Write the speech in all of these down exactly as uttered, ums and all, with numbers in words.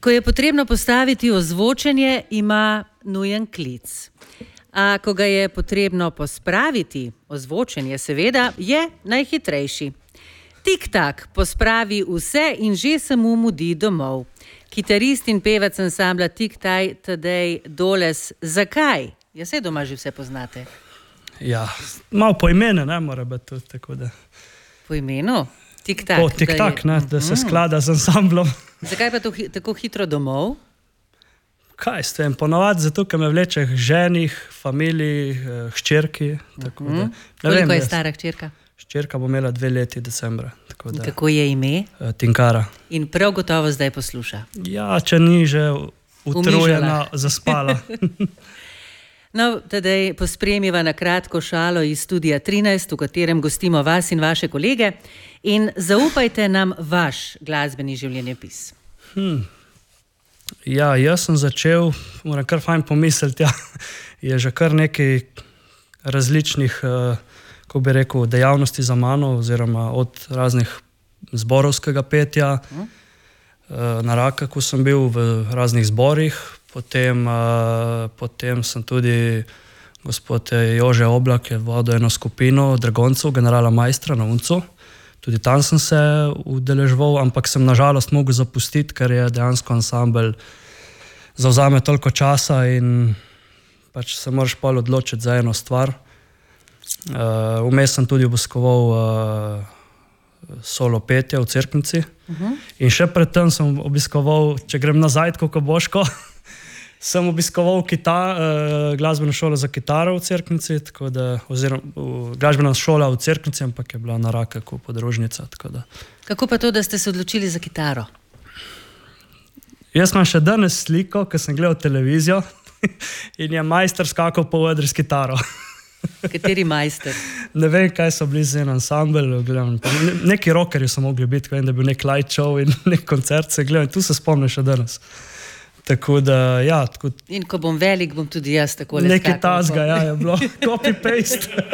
Ko je potrebno postaviti ozvočenje, ima nujen klic. A ko ga je potrebno pospraviti, ozvočenje seveda, je najhitrejši. Tik-tak pospravi vse in že se mu mudi domov. Kitarist in pevec ansambla Tik-taj Tadej Doles. Zakaj? Ja, saj doma že vse poznate. Ja, malo po imenu, ne, mora biti tudi tako da. Po imenu? Tik-tak. Po Tik-tak, ne, da se sklada z ansamblom. Zakaj pa to hi tako hitro domov? Kaj s tem? Ponovadi zato, ker me vleče k ženih, familiji, hčerki. Tako da. Koliko je stara hčerka? Hčerka bo imela dve leti decembra. Tako da. Kako je ime? Tinkara. In prav gotovo zdaj posluša. Ja, če ni že utrujena, zaspala. No, tedaj pospremiva na kratko šalo iz Studia trinajst, v katerem gostimo vas in vaše kolege, in zaupajte nam vaš glasbeni življenjepis. Hmm. Ja, jaz sem začel, moram kar fajn pomisliti, ja, je že kar nekaj različnih, kako bi rekel, dejavnosti za mano, oziroma od raznih zborovskega petja, hmm. na Rakaku sem bil v raznih zborih. Potem, uh, potem sem tudi gospod Jože Oblak je vodil eno skupino Dragoncev, generala Majstra na Uncu. Tudi tam sem se udeleževal, ampak sem nažalost mogel zapustiti, ker je dejansko ansambel zavzame toliko časa in pač se moraš pol odločiti za eno stvar. Uh, vmes sem tudi obiskoval uh, solo petje v Cerknici. Uh-huh. In še predtem sem obiskoval, če grem nazaj, kako Boško, sem obiskoval kita, uh, glasbeno šolo za kitaro v Cerknici, tako da, oziroma uh, glasbena šola v Cerknici, ampak je bila na Rakaku podružnica. Tako da. Kako pa to, da ste se odločili za kitaro? Jaz imam še danes sliko, ko sem gledal televizijo in je majster skakal po odru s kitaro. Kateri majster? Ne vem, kaj so bili za en ansambel. Gledam, neki rockerji so mogli biti, vem, da je bil nek light show in nek koncert se gledam. Tu se spomnim še danes. Tako da, ja. Tako, in ko bom velik, bom tudi jaz tako le skakal. Nekaj tazga, ja, je bilo. Copy-paste.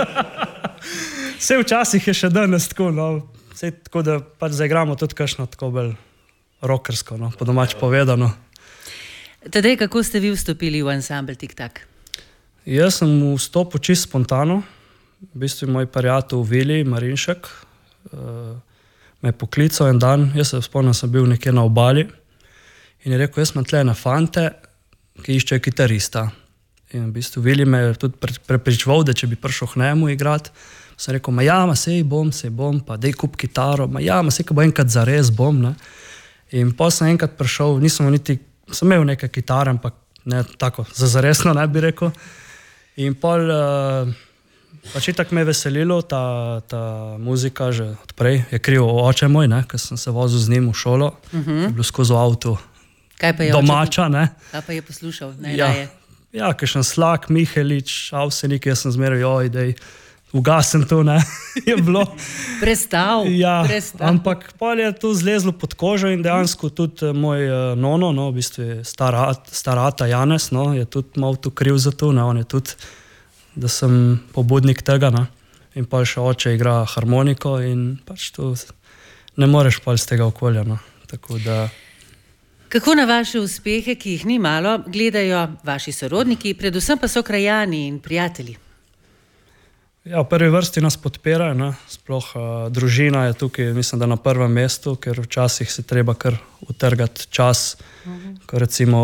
Vse včasih je še danes tako, no. Vse tako, da pač zaigramo tudi kakšno tako bolj rockersko, no, po domač povedano. Tadej, kako ste vi vstopili v ansambel Tik-tak? Jaz sem vstopil čisto spontano. V bistvu moj prijatelj Vili Marinšek uh, me je poklical en dan. Jaz se spomnim, sem bil nekje na obali. In je rekel, jaz imam tle na fante, ki iščejo kitarista. In v bistvu Vili me je tudi prepričeval, da če bi prišel k njemu igrati, sem rekel, ma ja, ma sej bom, sej bom, pa dej kup kitaro, ma ja, ma sej, ko bo enkrat zares bom, ne. In potem sem enkrat prišel, nisem niti, sem imel nekaj kitare, ampak ne tako, za zaresno, ne bi rekel. In pol, uh, pač itak me je veselilo, ta, ta muzika že odprej, je kriv oče moj, ne, ker sem se vozil z njim v šolo, uh-huh. Je bil skozi avto. Kaj pa je domača, oče? Ne? Kaj pa je poslušal? Ja, ja, kakšen Slak, Mihelič, Avsenik, jaz sem zmeraj, joj, dej, ugasem to, ne, je bilo. Prestav, ja, prestav. Ampak pol je to zlezlo pod kožo in dejansko tudi moj uh, nono, no, v bistvu starata star Janez, no, je tudi malo tu kriv za to, ne, on je tudi, da sem pobudnik tega, ne, in pol še oče igra harmoniko in pač to ne moreš pol z tega okolja, no, tako da. Kako na vaše uspehe, ki jih ni malo, gledajo vaši sorodniki, predvsem pa so krajani in prijatelji? Ja, v prvi vrsti nas podpirajo, ne? Sploh uh, družina je tukaj, mislim, da na prvem mestu, ker včasih se treba kar utrgati čas, uh-huh. Ko recimo,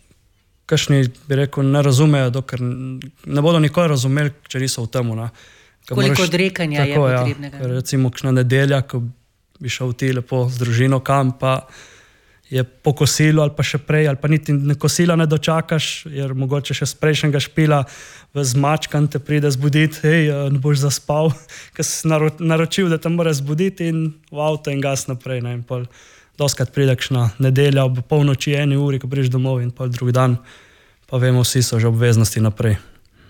kakšni bi rekel, ne razumejo, dokler ne bodo nikoli razumeli, če niso v temu. Ne? Koliko moraš, odrekanja tako, je potrebnega. Ja, recimo, kakšna nedelja, ko bi šel ti lepo z družino kam, pa je po kosilu ali pa še prej, ali pa niti kosila ne dočakaš, jer mogoče še z prejšnjega špila v zmačkan te pride zbuditi, hej, ne boš zaspal, ker si naročil, da te mora zbuditi in v avto in gas naprej. Ne? In pol doskrat pride kakšna nedelja ob polnoči, eni uri, ko prideš domov in pol drugi dan, pa vemo, vsi so že obveznosti naprej.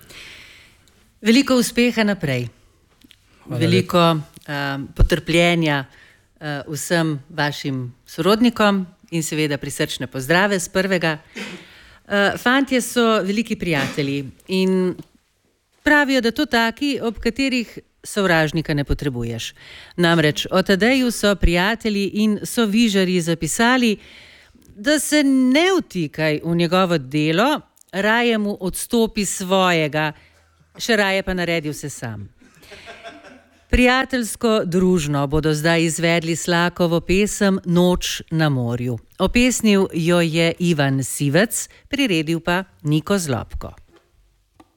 Veliko uspeha naprej. Hvala Veliko uh, potrpljenja uh, vsem vašim sorodnikom, in seveda prisrčne pozdrave z prvega. Uh, fantje so veliki prijatelji in pravijo, da to taki, ob katerih sovražnika ne potrebuješ. Namreč o Tadeju so prijatelji in so vižarji zapisali, da se ne vtikaj v njegovo delo, raje mu odstopi svojega, še raje pa naredi vse sam. Prijateljsko družno bodo zdaj izvedli Slakovo pesem Noč na morju. Opesnil jo je Ivan Sivec, priredil pa Niko Zlobko.